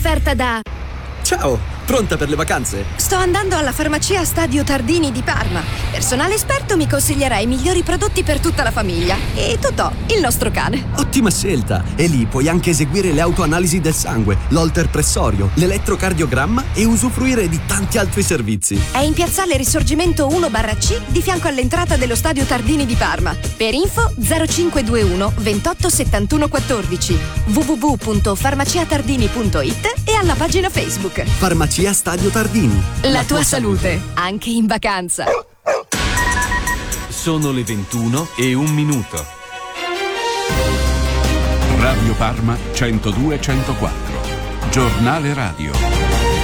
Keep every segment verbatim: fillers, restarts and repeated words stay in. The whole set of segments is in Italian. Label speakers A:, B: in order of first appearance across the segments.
A: offerta da...
B: Ciao, pronta per le vacanze?
A: Sto andando alla farmacia Stadio Tardini di Parma. Personale esperto mi consiglierà i migliori prodotti per tutta la famiglia. E Totò, il nostro cane.
B: Ottima scelta! E lì puoi anche eseguire le autoanalisi del sangue, l'holter pressorio, l'elettrocardiogramma e usufruire di tanti altri servizi.
A: È in piazzale Risorgimento uno barra C di fianco all'entrata dello Stadio Tardini di Parma. Per info zero cinque due uno ventotto settantuno quattordici, w w w punto farmaciatardini punto it e alla pagina Facebook.
B: Farmacia Stadio Tardini.
A: La, La tua, tua salute, salute, anche in vacanza.
C: Sono le ventuno e un minuto.
D: Radio Parma centodue centoquattro. Giornale radio.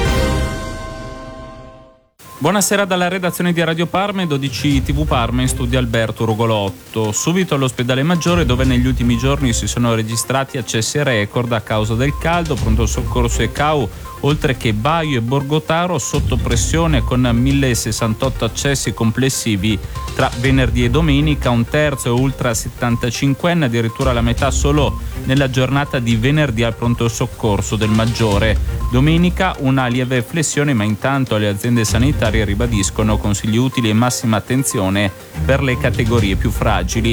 E: Buonasera dalla redazione di Radio Parma e dodici tivù Parma, in studio Alberto Rugolotto. Subito all'ospedale Maggiore, dove negli ultimi giorni si sono registrati accessi record a causa del caldo. Pronto soccorso e C A U, oltre che Baio e Borgotaro, sotto pressione con mille sessantotto accessi complessivi tra venerdì e domenica, un terzo e ultra settantacinquenne, addirittura la metà solo nella giornata di venerdì al pronto soccorso del Maggiore. Domenica una lieve flessione, ma intanto le aziende sanitarie ribadiscono consigli utili e massima attenzione per le categorie più fragili.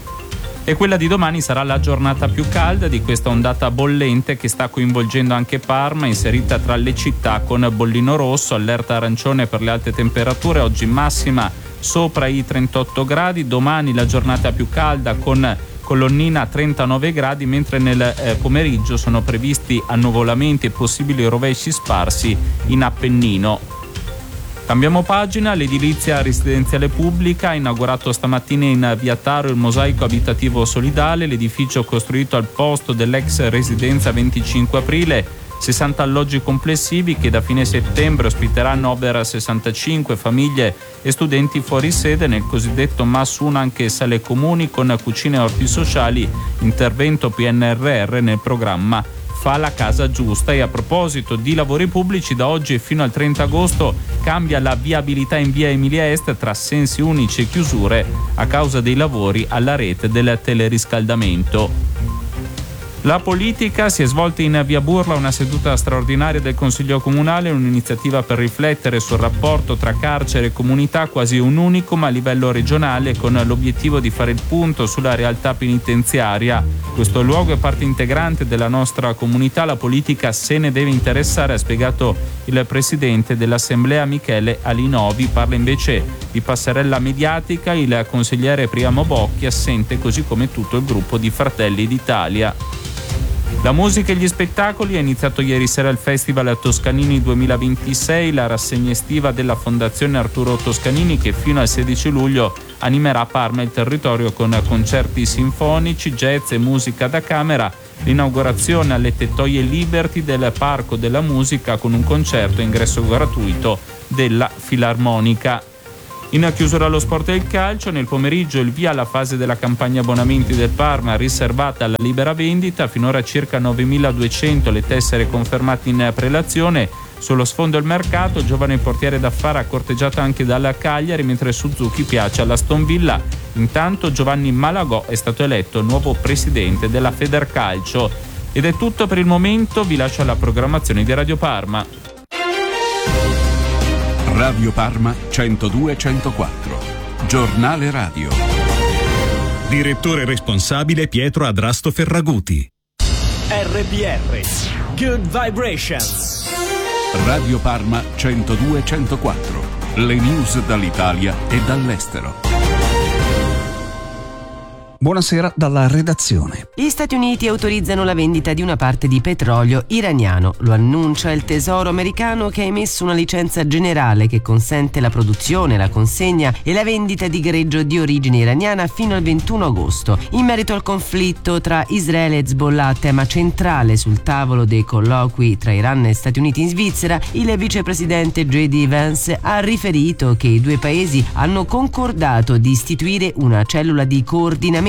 E: E quella di domani sarà la giornata più calda di questa ondata bollente che sta coinvolgendo anche Parma, inserita tra le città con bollino rosso, allerta arancione per le alte temperature, oggi massima sopra i trentotto gradi, domani la giornata più calda con colonnina a trentanove gradi, mentre nel eh, pomeriggio sono previsti annuvolamenti e possibili rovesci sparsi in Appennino. Cambiamo pagina. L'edilizia residenziale pubblica ha inaugurato stamattina in via Taro il mosaico abitativo solidale, l'edificio costruito al posto dell'ex residenza venticinque aprile, sessanta alloggi complessivi che da fine settembre ospiteranno over sessantacinque famiglie e studenti fuori sede nel cosiddetto M A S uno, anche sale comuni con cucine e orti sociali, intervento P N R R nel programma Fa la casa giusta. E a proposito di lavori pubblici, da oggi fino al trenta agosto cambia la viabilità in via Emilia Est tra sensi unici e chiusure a causa dei lavori alla rete del teleriscaldamento. La politica: si è svolta in via Burla una seduta straordinaria del Consiglio Comunale, un'iniziativa per riflettere sul rapporto tra carcere e comunità, quasi un unicum a livello regionale, con l'obiettivo di fare il punto sulla realtà penitenziaria. Questo luogo è parte integrante della nostra comunità, la politica se ne deve interessare, ha spiegato il presidente dell'Assemblea Michele Alinovi. Parla invece di passerella mediatica il consigliere Priamo Bocchi, assente, così come tutto il gruppo di Fratelli d'Italia. La musica e gli spettacoli: è iniziato ieri sera il Festival Toscanini duemilaventisei, la rassegna estiva della Fondazione Arturo Toscanini, che fino al sedici luglio animerà Parma e il territorio con concerti sinfonici, jazz e musica da camera. L'inaugurazione alle Tettoie Liberty del Parco della Musica con un concerto a ingresso gratuito della Filarmonica. In chiusura allo sport e il calcio, nel pomeriggio il via alla fase della campagna abbonamenti del Parma riservata alla libera vendita, finora circa novemiladuecento le tessere confermate in prelazione. Sullo sfondo del mercato, giovane portiere d'affari ha corteggiato anche dalla Cagliari, mentre Suzuki piace alla Aston Villa. Intanto Giovanni Malagò è stato eletto nuovo presidente della Federcalcio. Ed è tutto per il momento, vi lascio alla programmazione di Radio Parma.
D: Radio Parma centodue centoquattro. Giornale radio.
F: Direttore responsabile Pietro Adrasto Ferraguti.
G: R B R Good Vibrations.
D: Radio Parma centodue centoquattro. Le news dall'Italia e dall'estero.
H: Buonasera dalla redazione.
I: Gli Stati Uniti autorizzano la vendita di una parte di petrolio iraniano. Lo annuncia il Tesoro americano, che ha emesso una licenza generale che consente la produzione, la consegna e la vendita di greggio di origine iraniana fino al ventuno agosto. In merito al conflitto tra Israele e Hezbollah, tema centrale sul tavolo dei colloqui tra Iran e Stati Uniti in Svizzera, il vicepresidente J D Vance ha riferito che i due paesi hanno concordato di istituire una cellula di coordinamento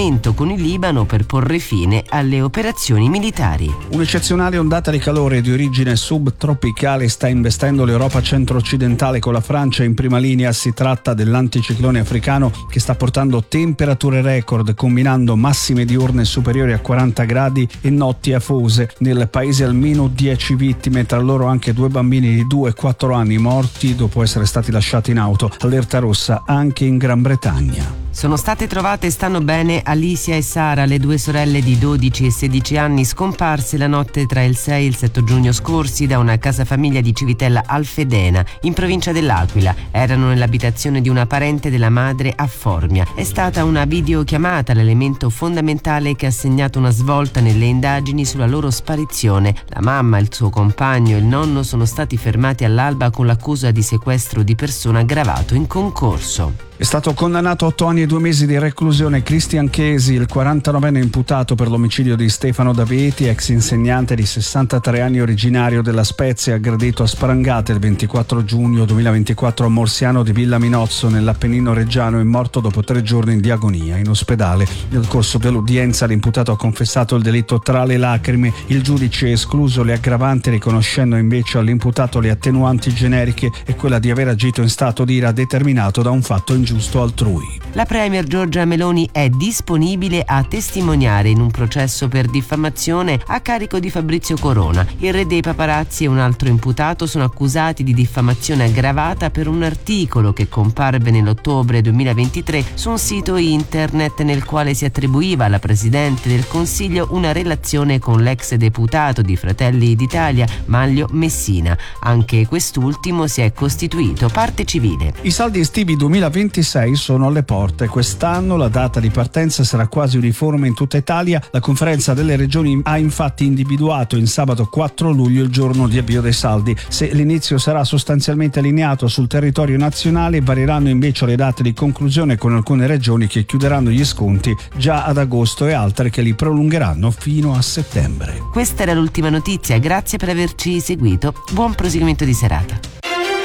I: collegamento con il Libano per porre fine alle operazioni militari.
H: Un'eccezionale ondata di calore di origine subtropicale sta investendo l'Europa centro-occidentale, con la Francia in prima linea. Si tratta dell'anticiclone africano che sta portando temperature record, combinando massime diurne superiori a quaranta gradi e notti afose. Nel paese almeno dieci vittime, tra loro anche due bambini di due e quattro anni morti dopo essere stati lasciati in auto. Allerta rossa anche in Gran Bretagna.
I: Sono state trovate e stanno bene Alicia e Sara, le due sorelle di dodici e sedici anni scomparse la notte tra il sei e il sette giugno scorsi da una casa famiglia di Civitella Alfedena, in provincia dell'Aquila. Erano nell'abitazione di una parente della madre a Formia. È stata una videochiamata l'elemento fondamentale che ha segnato una svolta nelle indagini sulla loro sparizione. La mamma, il suo compagno e il nonno sono stati fermati all'alba con l'accusa di sequestro di persona aggravato in concorso.
H: È stato condannato a otto anni e due mesi di reclusione Christian Chesi, il quarantanovenne imputato per l'omicidio di Stefano Daveti, ex insegnante di sessantatré anni originario della Spezia, aggredito a sprangate il ventiquattro giugno duemilaventiquattro a Morsiano di Villa Minozzo, nell'Appennino reggiano, e morto dopo tre giorni di agonia in ospedale. Nel corso dell'udienza l'imputato ha confessato il delitto tra le lacrime. Il giudice ha escluso le aggravanti, riconoscendo invece all'imputato le attenuanti generiche e quella di aver agito in stato di ira determinato da un fatto ingiusto altrui.
I: La premier Giorgia Meloni è disponibile a testimoniare in un processo per diffamazione a carico di Fabrizio Corona. Il re dei paparazzi e un altro imputato sono accusati di diffamazione aggravata per un articolo che comparve nell'ottobre duemilaventitré su un sito internet nel quale si attribuiva alla Presidente del Consiglio una relazione con l'ex deputato di Fratelli d'Italia Manlio Messina. Anche quest'ultimo si è costituito parte civile.
H: I saldi estivi duemilaventisei sono alle porte. Quest'anno la data di partenza sarà quasi uniforme in tutta Italia. La Conferenza delle Regioni ha infatti individuato in sabato quattro luglio il giorno di avvio dei saldi. Se l'inizio sarà sostanzialmente allineato sul territorio nazionale, varieranno invece le date di conclusione, con alcune regioni che chiuderanno gli sconti già ad agosto e altre che li prolungheranno fino a settembre.
I: Questa era l'ultima notizia, grazie per averci seguito. Buon proseguimento di serata.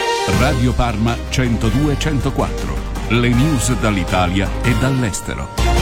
D: Radio Parma centodue centoquattro. Le news dall'Italia e dall'estero.